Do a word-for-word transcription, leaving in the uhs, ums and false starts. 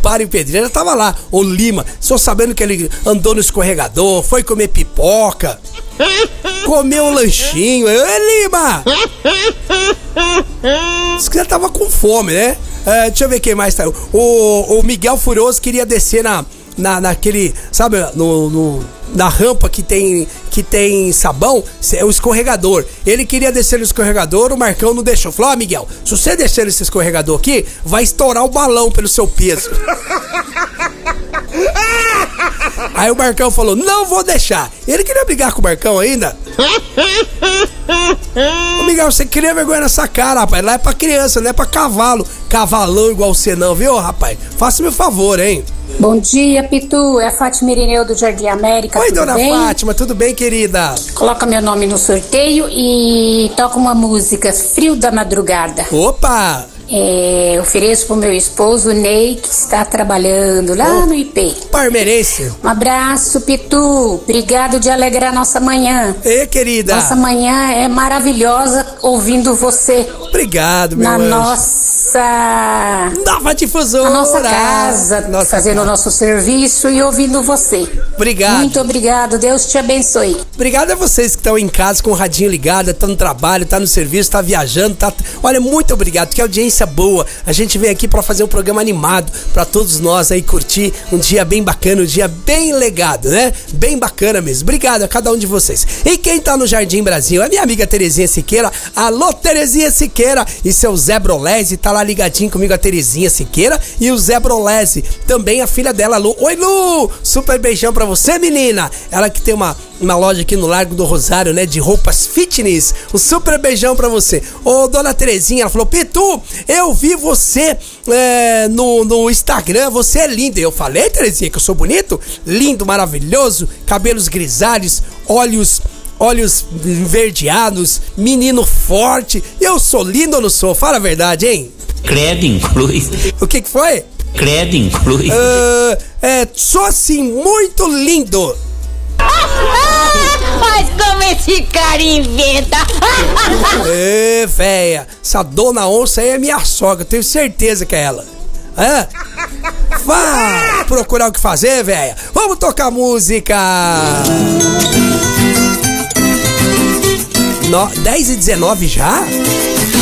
Mário Pedreira tava lá, o Lima. Só sabendo que ele andou no escorregador, foi comer pipoca, comeu um lanchinho. Ei, Lima! Diz que ele tava com fome, né? É, deixa eu ver quem mais tá. O, o Miguel Furoso queria descer na, na, naquele, sabe, no, no, na rampa que tem, que tem sabão, é o escorregador. Ele queria descer no escorregador, o Marcão não deixou. Falou, ó, oh, Miguel, se você descer nesse escorregador aqui, vai estourar o balão pelo seu peso. Aí o Marcão falou, não vou deixar. Ele queria brigar com o Marcão ainda. Ô Miguel, você cria vergonha nessa cara, rapaz. Lá é pra criança, não é pra cavalo. Cavalão igual você não, viu, rapaz? Faça-me um favor, hein? Bom dia, Pitu. É a Fátima Irineu do Jardim América. Oi, tudo dona bem? Fátima, tudo bem, querida? Coloca meu nome no sorteio e toca uma música, Frio da Madrugada. Opa! É, ofereço pro meu esposo, Ney, que está trabalhando lá oh, no I P. Parmeirense. Um abraço, Pitu. Obrigado de alegrar nossa manhã. Ê, querida. Nossa manhã é maravilhosa ouvindo você. Obrigado, meu Na anjo. nossa... Nova difusora. Na nossa casa, nossa fazendo casa. O nosso serviço e ouvindo você. Obrigado. Muito obrigado. Deus te abençoe. Obrigado a vocês que estão em casa com o radinho ligado, tá no trabalho, tá no serviço, tá viajando, tá... Olha, muito obrigado, que audiência boa. A gente vem aqui pra fazer um programa animado pra todos nós aí curtir um dia bem bacana, um dia bem legado, né? Bem bacana mesmo. Obrigado a cada um de vocês. E quem tá no Jardim Brasil é minha amiga Terezinha Siqueira. Alô, Terezinha Siqueira e seu Zé Brolese, tá lá ligadinho comigo a Terezinha Siqueira e o Zé Brolese, também a filha dela, Lu. Oi, Lu! Super beijão pra você, menina! Ela que tem uma, uma loja aqui no Largo do Rosário, né? De roupas fitness. Um super beijão pra você. Ô, dona Terezinha, ela falou, Pitu, eu vi você é, no, no Instagram, você é linda. Eu falei, Terezinha, que eu sou bonito? Lindo, maravilhoso, cabelos grisalhos, olhos... olhos verdeados, menino forte. Eu sou lindo ou não sou? Fala a verdade, hein? Credo inclui. O que que foi? Credo inclui. Uh, é, sou assim, muito lindo. Mas como esse cara inventa? Ê, véia, essa dona onça aí é minha sogra, tenho certeza que é ela. É? Vá procurar o que fazer, véia. Vamos tocar música. No, dez e dezenove já?